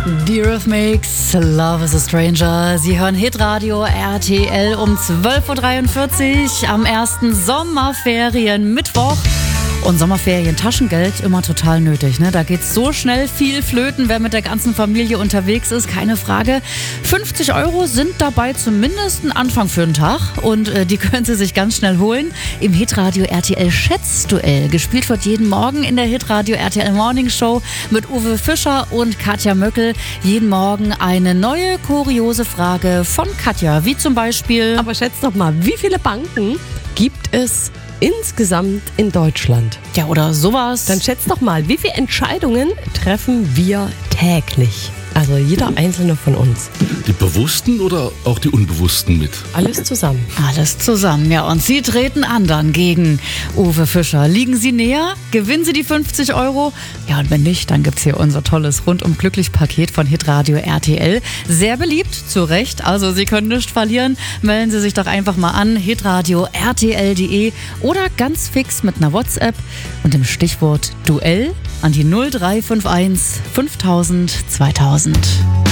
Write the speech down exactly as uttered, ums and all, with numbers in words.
Die Eurythmics, Love is a Stranger. Sie hören Hitradio R T L um zwölf Uhr dreiundvierzig am ersten Sommerferien Mittwoch. Und Sommerferien, Taschengeld, immer total nötig, ne? Da geht so schnell viel flöten, wer mit der ganzen Familie unterwegs ist, keine Frage. fünfzig Euro sind dabei zumindest ein Anfang für den Tag und äh, die können Sie sich ganz schnell holen. Im Hitradio R T L Schätzduell. Gespielt wird jeden Morgen in der Hitradio R T L Morning Show mit Uwe Fischer und Katja Möckel. Jeden Morgen eine neue kuriose Frage von Katja, wie zum Beispiel... Aber schätzt doch mal, wie viele Banken gibt es insgesamt in Deutschland? Ja, oder sowas. Dann schätzt doch mal, wie viele Entscheidungen treffen wir täglich? Also jeder einzelne von uns. Die Bewussten oder auch die Unbewussten mit? Alles zusammen. Alles zusammen, ja. Und Sie treten an dann gegen Uwe Fischer. Liegen Sie näher? Gewinnen Sie die fünfzig Euro? Ja, und wenn nicht, dann gibt's hier unser tolles Rundum-Glücklich-Paket von Hitradio R T L. Sehr beliebt, zu Recht. Also Sie können nichts verlieren. Melden Sie sich doch einfach mal an, hitradio punkt r t l punkt d e oder ganz fix mit einer WhatsApp und dem Stichwort Duell an die null drei fünf eins fünftausend zweitausend.